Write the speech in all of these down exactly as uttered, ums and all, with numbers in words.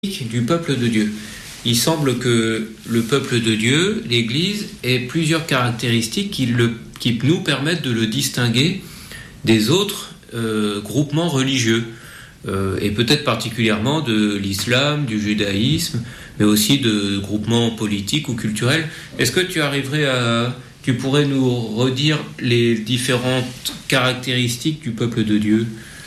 du peuple de Dieu. Il semble que le peuple de Dieu, l'Église, ait plusieurs caractéristiques qui, le, qui nous permettent de le distinguer des autres euh, groupements religieux, euh, et peut-être particulièrement de l'islam, du judaïsme, mais aussi de groupements politiques ou culturels. Est-ce que tu arriverais à... Tu pourrais nous redire les différentes caractéristiques du peuple de Dieu ?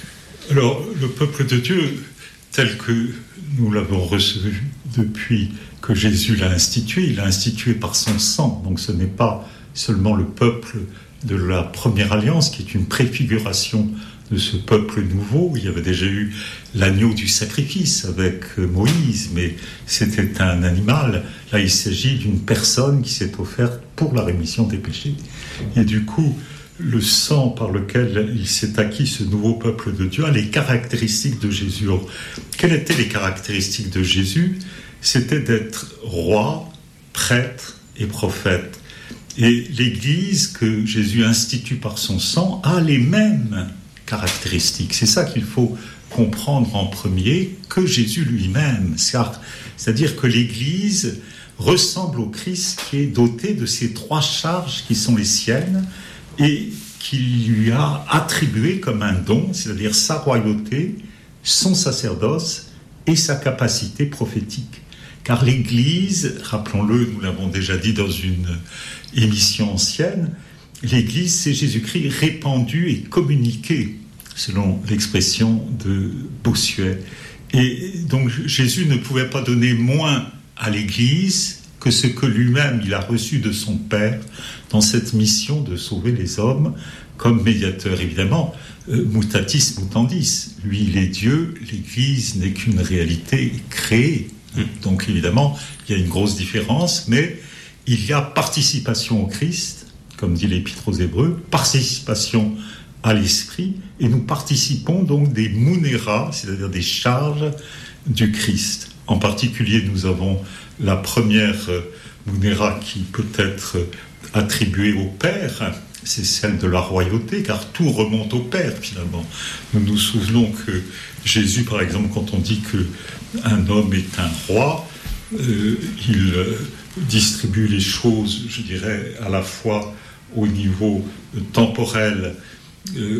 Alors, le peuple de Dieu, tel que nous l'avons reçu depuis que Jésus l'a institué, il l'a institué par son sang. Donc ce n'est pas seulement le peuple de la première alliance, qui est une préfiguration de ce peuple nouveau. Il y avait déjà eu l'agneau du sacrifice avec Moïse, mais c'était un animal. Là, il s'agit d'une personne qui s'est offerte pour la rémission des péchés. Et du coup, le sang par lequel il s'est acquis ce nouveau peuple de Dieu a les caractéristiques de Jésus. Alors, quelles étaient les caractéristiques de Jésus ? C'était d'être roi, prêtre et prophète. Et l'Église que Jésus institue par son sang a les mêmes caractéristiques. C'est ça qu'il faut comprendre en premier, que Jésus lui-même. C'est-à-dire que l'Église ressemble au Christ qui est doté de ces trois charges qui sont les siennes, et qu'il lui a attribué comme un don, c'est-à-dire sa royauté, son sacerdoce et sa capacité prophétique. Car l'Église, rappelons-le, nous l'avons déjà dit dans une émission ancienne, l'Église, c'est Jésus-Christ répandu et communiqué, selon l'expression de Bossuet. Et donc Jésus ne pouvait pas donner moins à l'Église que ce que lui-même il a reçu de son Père dans cette mission de sauver les hommes comme médiateur. Évidemment, euh, mutatis mutandis, lui il est Dieu, l'Église n'est qu'une réalité créée. Donc évidemment, il y a une grosse différence, mais il y a participation au Christ, comme dit l'Épître aux Hébreux, participation à l'Esprit, et nous participons donc des munera, c'est-à-dire des charges du Christ. En particulier, nous avons la première munera qui peut être attribuée au Père, c'est celle de la royauté, car tout remonte au Père finalement. Nous nous souvenons que Jésus, par exemple, quand on dit qu'un homme est un roi, euh, il distribue les choses, je dirais, à la fois au niveau temporel, euh,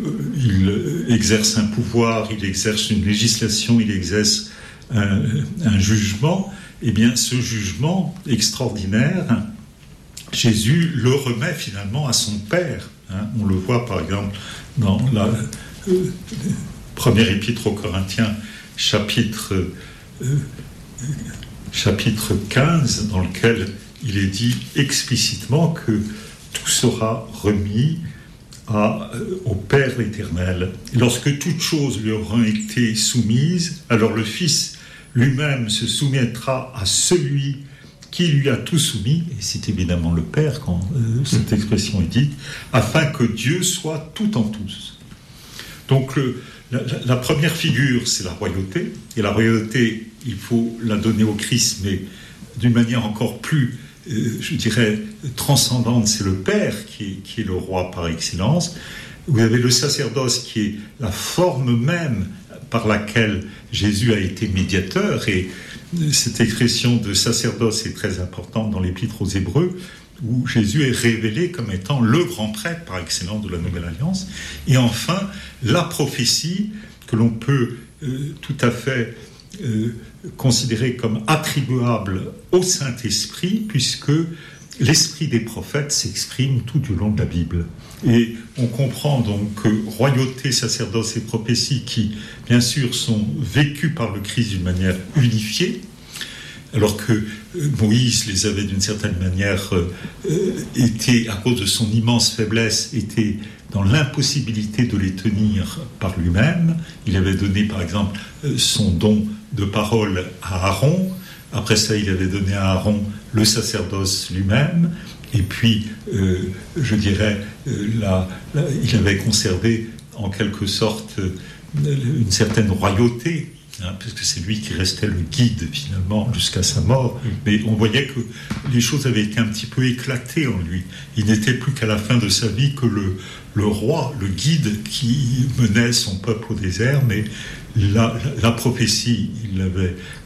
il exerce un pouvoir, il exerce une législation, il exerce un, un jugement. Eh bien, ce jugement extraordinaire, Jésus le remet finalement à son Père. Hein. On le voit par exemple dans la euh, première épître aux Corinthiens, chapitre, euh, chapitre quinze, dans lequel il est dit explicitement que tout sera remis à, euh, au Père l'Éternel. Et lorsque toutes choses lui auront été soumises, alors le Fils lui-même se soumettra à celui qui lui a tout soumis, et c'est évidemment le Père quand euh, cette expression est dite, afin que Dieu soit tout en tous. Donc le, la, la première figure, c'est la royauté, et la royauté, il faut la donner au Christ, mais d'une manière encore plus, euh, je dirais, transcendante, c'est le Père qui est, qui est le roi par excellence. Vous avez le sacerdoce qui est la forme même par laquelle Jésus a été médiateur, et cette expression de sacerdoce est très importante dans l'Épître aux Hébreux, où Jésus est révélé comme étant le grand prêtre par excellence de la Nouvelle Alliance. Et enfin, la prophétie que l'on peut euh, tout à fait euh, considérer comme attribuable au Saint-Esprit, puisque l'esprit des prophètes s'exprime tout du long de la Bible. Et on comprend donc que royauté, sacerdoce et prophétie, qui bien sûr sont vécus par le Christ d'une manière unifiée, alors que Moïse les avait d'une certaine manière euh, été, à cause de son immense faiblesse, était dans l'impossibilité de les tenir par lui-même. Il avait donné par exemple son don de parole à Aaron. Après ça, il avait donné à Aaron le sacerdoce lui-même, et puis, euh, je dirais, euh, la, la, il avait conservé en quelque sorte euh, une certaine royauté hein, parce que c'est lui qui restait le guide finalement jusqu'à sa mort. Mais on voyait que les choses avaient été un petit peu éclatées en lui. Il n'était plus qu'à la fin de sa vie que le, le roi, le guide qui menait son peuple au désert, mais la, la, la prophétie, il l'avait